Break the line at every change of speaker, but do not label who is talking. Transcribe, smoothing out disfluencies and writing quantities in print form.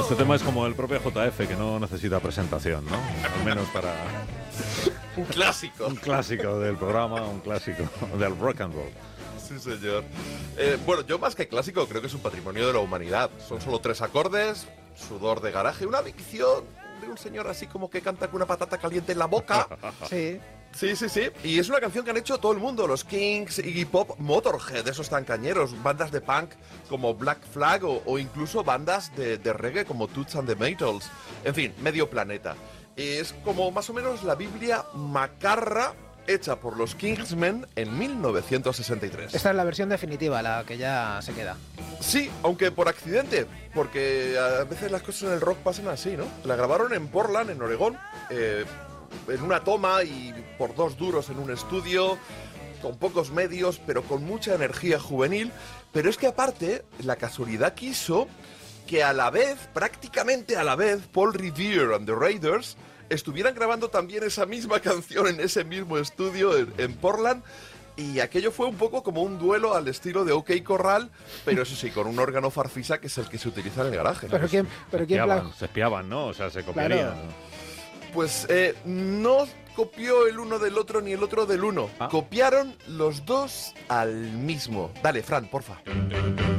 este tema es como el propio JF, que no necesita presentación, ¿no? Al menos para...
Un clásico.
Un clásico del programa, un clásico del rock and roll.
Sí, señor. Bueno, yo más que clásico creo que es un patrimonio de la humanidad. Son solo 3 acordes, sudor de garaje, una dicción de un señor así como que canta con una patata caliente en la boca.
Sí.
Sí. Y es una canción que han hecho todo el mundo. Los Kings, Iggy Pop, Motorhead, esos tan cañeros. Bandas de punk como Black Flag o incluso bandas de reggae como Toots and the Maytals. En fin, medio planeta. Es como más o menos la Biblia macarra hecha por los Kingsmen en 1963.
Esta es la versión definitiva, la que ya se queda.
Sí, aunque por accidente, porque a veces las cosas en el rock pasan así, ¿no? La grabaron en Portland, en Oregón, en una toma y por 2 duros en un estudio, con pocos medios, pero con mucha energía juvenil. Pero es que aparte, la casualidad quiso que a la vez, prácticamente a la vez, Paul Revere and the Raiders estuvieran grabando también esa misma canción en ese mismo estudio en Portland. Y aquello fue un poco como un duelo al estilo de OK Corral, pero eso sí, con un órgano farfisa que es el que se utiliza en el garaje, ¿no?
Se espiaban, ¿no? O sea, se copiarían.
Claro.
Pues no copió el uno del otro ni el otro del uno. Copiaron los dos al mismo. Dale, Fran, porfa.